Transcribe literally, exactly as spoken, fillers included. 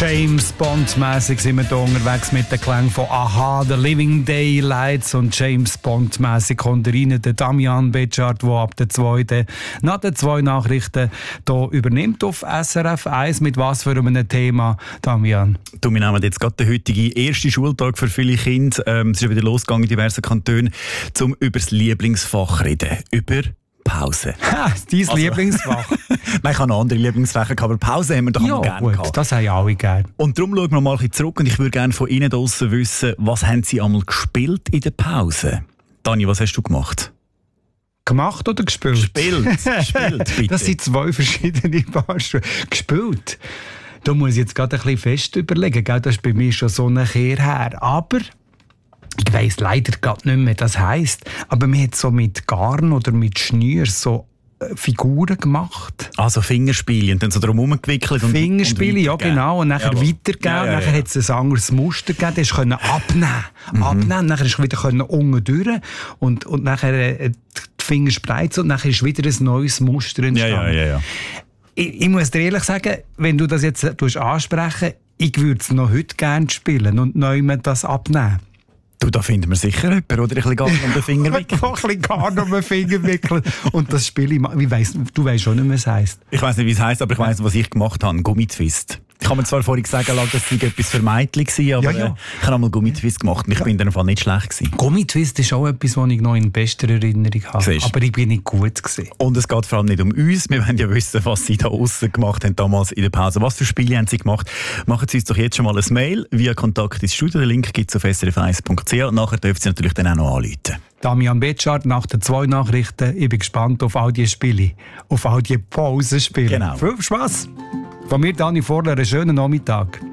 James Bond-mässig sind wir hier unterwegs mit den Klängen von Aha, The Living Daylights, und James Bond-mässig kommt rein der Damian Betschart, der ab der zweiten nach den zwei Nachrichten hier übernimmt auf S R F eins. Mit was für einem Thema, Damian? Du, wir nehmen jetzt gerade den heutigen ersten Schultag für viele Kinder. Ähm, es ist wieder losgegangen in diversen Kantonen, um über das Lieblingsfach zu reden. Über Pause. Ha, dein also, Lieblingsfach. Nein, ich habe noch andere Lieblingsfächer, aber Pause haben wir doch ja, gerne gut, gehabt. Das haben ja alle gerne. Und darum schauen wir mal ein bisschen zurück und ich würde gerne von Ihnen draussen wissen, was haben Sie einmal gespielt in der Pause? Dani, was hast du gemacht? Gemacht oder gespielt? Gespielt, gespielt, bitte. Das sind zwei verschiedene Paar Schuhe. Gespielt. Da muss ich jetzt gerade ein bisschen fest überlegen, gell? Das ist bei mir schon so eine Kehr her. Aber ich weiss leider gerade nicht mehr, das heisst. Aber man hat so mit Garn oder mit Schnür so äh, Figuren gemacht. Also Fingerspiele und dann so drum herumgewickelt. Und, Fingerspiele, und ja genau. Und nachher Jawohl. weitergeben. Ja, ja, nachher ja. hat es ein anderes Muster gegeben. Das konnte abnehmen. Mhm. abnehmen. Nachher ist wieder unten durch. Und, und nachher äh, die Finger spreizen und nachher ist wieder ein neues Muster entstanden. Ja, ja, ja, ja. Ich, ich muss dir ehrlich sagen, wenn du das jetzt ansprechen, ich würde es noch heute gerne spielen und neu das abnehmen. Du, da finden wir sicher jemanden, oder? Ein bisschen Garn um den Finger wickeln. Ein bisschen Garn um den Finger wickeln. Und das Spiel, ich weiss, du weißt schon nicht, wie es heisst. Ich weiss nicht, wie es heisst, aber ich weiss, was ich gemacht habe. Gummitwist. Ich habe mir zwar vorhin sagen lassen, dass es etwas für Mädchen war, aber ja, ja. Äh, ich habe einmal Gummitwist gemacht und ich ja. bin in dem Fall nicht schlecht gewesen. Gummitwist ist auch etwas, was ich noch in bester Erinnerung habe. Siehst. Aber ich bin nicht gut gewesen. Und es geht vor allem nicht um uns. Wir wollen ja wissen, was Sie da aussen gemacht haben, damals in der Pause. Was für Spiele haben Sie gemacht? Machen Sie uns doch jetzt schon mal ein Mail via Kontakt ins Studio. Den Link gibt es auf s r f eins punkt c h und nachher dürfen Sie natürlich dann auch noch anrufen. Damian Betschart nach den zwei Nachrichten. Ich bin gespannt auf all die Spiele, auf all die Pausenspiele. Genau. Viel Spaß! Von mir, Dani Vorler, einen schönen Nachmittag.